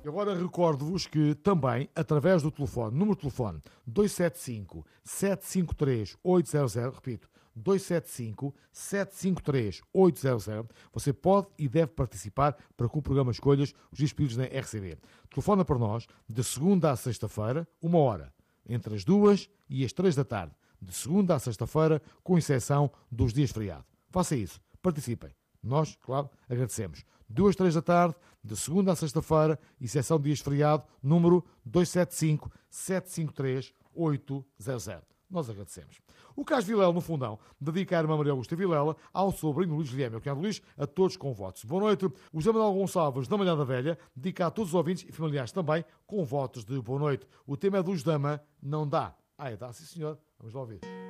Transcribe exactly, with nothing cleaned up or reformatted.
E agora recordo-vos que também, através do telefone, número de telefone dois sete cinco, sete cinco três, oito zero zero, repito, dois sete cinco, sete cinco três, oito zero zero, você pode e deve participar para que o programa Escolhas os dias pedidos na R C B. Telefona para nós de segunda à sexta-feira, uma hora, entre as duas e as três da tarde, de segunda à sexta-feira, com exceção dos dias feriado. Faça isso, participem. Nós, claro, agradecemos. Duas, três da tarde, de segunda à sexta-feira, exceção de dias de feriado, número dois sete cinco, sete cinco três, oito zero zero. Nós agradecemos. O Cas Vilela, no fundão, dedica a irmã Maria Augusta Vilela ao sobrinho Luís Guilherme, o cunhado Luís, a todos com votos. Boa noite. O José Manuel Gonçalves, da Malhada Velha, dedica a todos os ouvintes e familiares também, com votos de boa noite. O tema é dos Dama, não dá. Ah, é dá, sim senhor. Vamos lá ouvir.